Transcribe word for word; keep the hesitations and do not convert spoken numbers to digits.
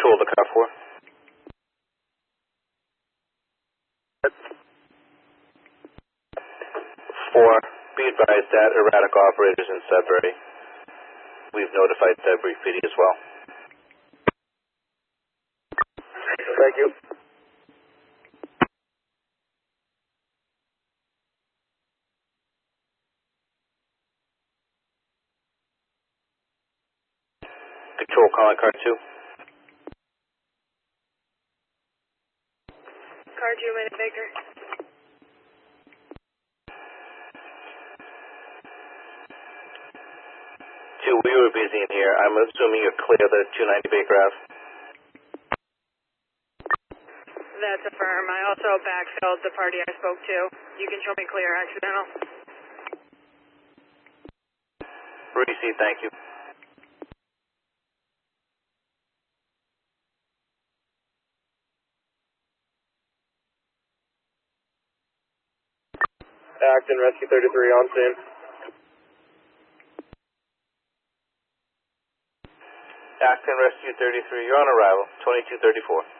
Control the car four. Four, be advised that erratic operators in Sudbury. We've notified Sudbury P D as well. Thank you. Control calling car two. Car two, Minute Baker. Two, we were busy in here. I'm assuming you're clear the two ninety Baker Ave. That's a firm. I also backfilled the party I spoke to. You can show me clear accidental. Received, thank you. Acton, Rescue thirty-three on scene. Acton Rescue thirty-three, you're on arrival, twenty-two thirty-four.